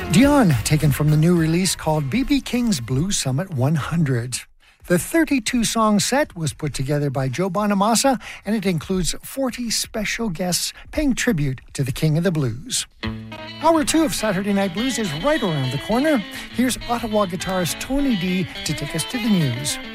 Dion, taken from the new release called B.B. King's Blues Summit 100. The 32-song set was put together by Joe Bonamassa, and it includes 40 special guests paying tribute to the King of the Blues. Hour 2 of Saturday Night Blues is right around the corner. Here's Ottawa guitarist Tony D to take us to the news.